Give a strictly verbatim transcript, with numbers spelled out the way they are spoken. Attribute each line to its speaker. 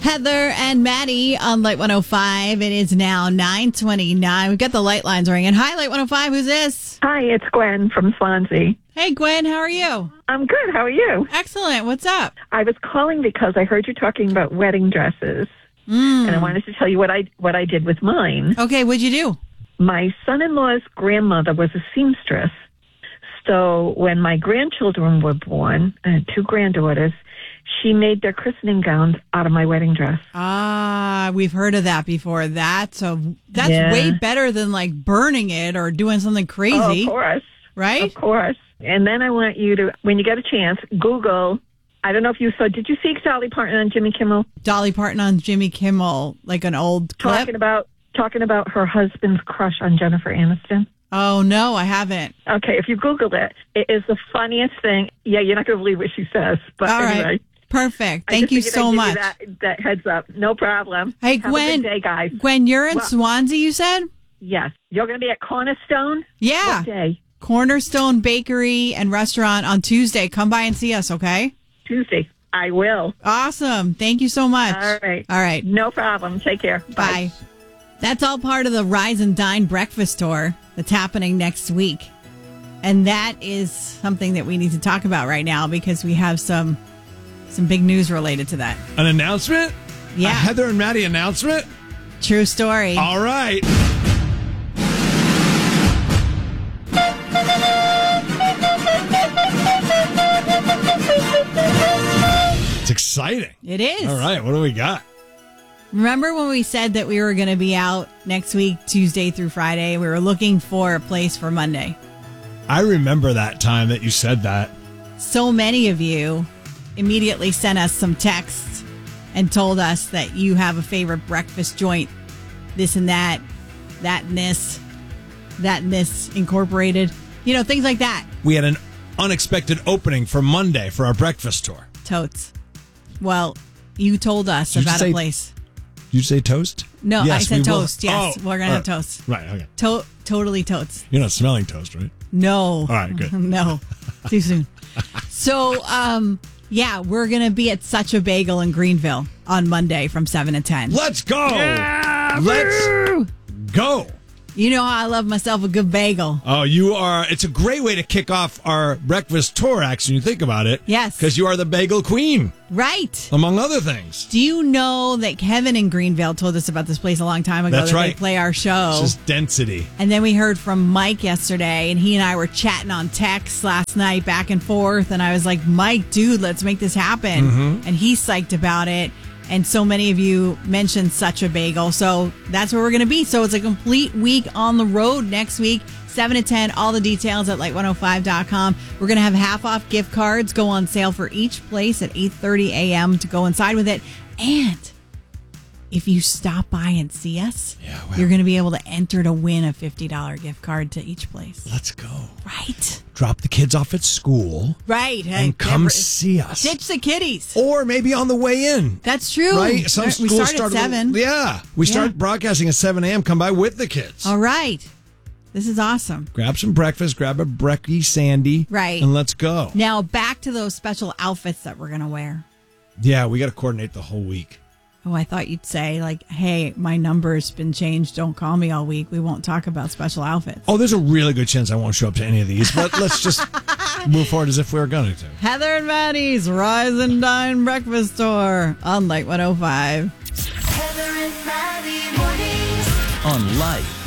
Speaker 1: Heather and Maddie on Light one oh five. It is now nine twenty-nine. We've got the light lines ringing. Hi, Light one oh five. Who's this?
Speaker 2: Hi, it's Gwen from Swansea.
Speaker 1: Hey, Gwen. How are you?
Speaker 2: I'm good. How are you?
Speaker 1: Excellent. What's up?
Speaker 2: I was calling because I heard you talking about wedding dresses,
Speaker 1: Mm.
Speaker 2: and I wanted to tell you what I what I did with mine.
Speaker 1: Okay, what'd you do?
Speaker 2: My son-in-law's grandmother was a seamstress. So when my grandchildren were born, I had two granddaughters, she made their christening gowns out of my wedding dress.
Speaker 1: Ah, we've heard of that before. That's a that's
Speaker 2: Yeah.
Speaker 1: way better than like burning it or doing something crazy,
Speaker 2: Oh, of course.
Speaker 1: right?
Speaker 2: Of course. And then I want you to, when you get a chance, Google, I don't know if you saw, did you see Dolly Parton on Jimmy Kimmel?
Speaker 1: Dolly Parton on Jimmy Kimmel, like an old clip.
Speaker 2: Talking about, talking about her husband's crush on Jennifer Aniston.
Speaker 1: Oh no, I haven't.
Speaker 2: Okay, if you Googled it, it is the funniest thing. Yeah, you're not going to believe what she says. But
Speaker 1: All
Speaker 2: anyway.
Speaker 1: right. Perfect.
Speaker 2: I
Speaker 1: Thank
Speaker 2: just
Speaker 1: you
Speaker 2: figured
Speaker 1: so
Speaker 2: I'd give
Speaker 1: much.
Speaker 2: you that, that heads up. No problem.
Speaker 1: Hey,
Speaker 2: Have
Speaker 1: Gwen.
Speaker 2: a good day, guys.
Speaker 1: Gwen, you're in
Speaker 2: Well-
Speaker 1: Swansea, you said?
Speaker 2: Yes. You're going to be at Cornerstone?
Speaker 1: Yeah.
Speaker 2: What day?
Speaker 1: Cornerstone Bakery and Restaurant on Tuesday. Come by and see us, okay?
Speaker 2: Tuesday. I will.
Speaker 1: Awesome. Thank you so much.
Speaker 2: All right.
Speaker 1: All right.
Speaker 2: No problem. Take care.
Speaker 1: Bye. That's all part of the Rise and Dine breakfast tour that's happening next week. And that is something that we need to talk about right now because we have some some big news related to that.
Speaker 3: An announcement?
Speaker 1: Yeah.
Speaker 3: A Heather and Maddie announcement?
Speaker 1: True story.
Speaker 3: All right. It's exciting.
Speaker 1: It is.
Speaker 3: All right. What do we got?
Speaker 1: Remember when we said that we were going to be out next week, Tuesday through Friday? We were looking for a place for Monday.
Speaker 3: I remember that time that you said that.
Speaker 1: So many of you immediately sent us some texts and told us that you have a favorite breakfast joint, this and that, that and this, that and this incorporated, you know, things like that.
Speaker 3: We had an unexpected opening for Monday for our breakfast tour.
Speaker 1: Totes. Well, you told us
Speaker 3: Did you
Speaker 1: about
Speaker 3: say-
Speaker 1: a place.
Speaker 3: Did you say toast?
Speaker 1: No, I
Speaker 3: Yes,
Speaker 1: said
Speaker 3: we will.
Speaker 1: toast. Yes,
Speaker 3: Oh,
Speaker 1: we're going to
Speaker 3: all
Speaker 1: have
Speaker 3: right.
Speaker 1: toast.
Speaker 3: Right. Okay.
Speaker 1: To- totally totes.
Speaker 3: You're not smelling toast, right?
Speaker 1: No.
Speaker 3: All right, good.
Speaker 1: No. Too soon. So, um, yeah, we're going to be at Such a Bagel in Greenville on Monday from seven to ten.
Speaker 3: Let's go. Let's go.
Speaker 1: You know how I love myself a good bagel.
Speaker 3: Oh, you are. It's a great way to kick off our breakfast tour, actually, when you think about it.
Speaker 1: Yes.
Speaker 3: Because you are the bagel queen,
Speaker 1: Right.
Speaker 3: among other things.
Speaker 1: Do you know that Kevin in Greenville told us about this place a long time ago?
Speaker 3: That's
Speaker 1: that
Speaker 3: right.
Speaker 1: They play our show.
Speaker 3: It's just density.
Speaker 1: And then we heard from Mike yesterday, and he and I were chatting on text last night back and forth. And I was like, Mike, dude, let's make this happen.
Speaker 3: Mm-hmm.
Speaker 1: And he's psyched about it. And so many of you mentioned Such a Bagel. So that's where we're going to be. So it's a complete week on the road next week, seven to ten. All the details at light one oh five dot com. We're going to have half off gift cards go on sale for each place at eight thirty a.m. to go inside with it. And if you stop by and see us,
Speaker 3: Yeah, well.
Speaker 1: you're going to be able to enter to win a fifty dollars gift card to each place.
Speaker 3: Let's go.
Speaker 1: Right.
Speaker 3: Drop the kids off at school
Speaker 1: Right.
Speaker 3: and come see us.
Speaker 1: Ditch the kiddies.
Speaker 3: Or maybe on the way in.
Speaker 1: That's true.
Speaker 3: Right? Some
Speaker 1: we
Speaker 3: schools
Speaker 1: start
Speaker 3: start
Speaker 1: at
Speaker 3: a
Speaker 1: seven.
Speaker 3: little- yeah. We start
Speaker 1: Yeah.
Speaker 3: broadcasting at seven a.m. Come by with the kids.
Speaker 1: All right. This is awesome.
Speaker 3: Grab some breakfast, grab a brekkie sandy.
Speaker 1: Right.
Speaker 3: And let's go.
Speaker 1: Now back to those special outfits that we're going to wear.
Speaker 3: Yeah, we got to coordinate the whole week.
Speaker 1: Oh, I thought you'd say, like, hey, my number's been changed. Don't call me all week. We won't talk about special outfits.
Speaker 3: Oh, there's a really good chance I won't show up to any of these, but let's just move forward as if we were going to.
Speaker 1: Heather and Maddie's Rise and Dine Breakfast Tour on Light one oh five.
Speaker 4: Heather and Maddie mornings.
Speaker 5: On Light